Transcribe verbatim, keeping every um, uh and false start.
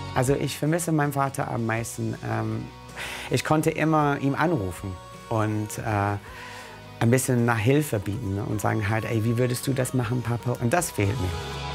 Also ich vermisse meinen Vater am meisten. Ähm, ich konnte immer ihm anrufen und äh, ein bisschen nach Hilfe bieten, ne? Und sagen halt, ey, wie würdest du das machen, Papa? Und das fehlt mir.